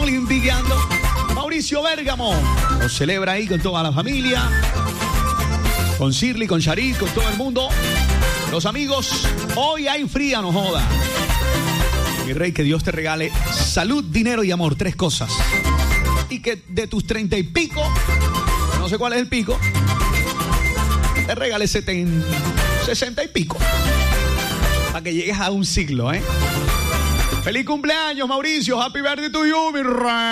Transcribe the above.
olimpiando. Mauricio Bérgamo lo celebra ahí con toda la familia, con Shirley, con Charit, con todo el mundo. Los amigos, hoy hay fría, no joda. Mi rey, que Dios te regale salud, dinero y amor, 3 cosas. Y que de tus 30 y pico, no sé cuál es el pico, te regale 60 y pico. Para que llegues a un siglo, ¿eh? ¡Feliz cumpleaños, Mauricio! ¡Happy birthday to you, mi rey!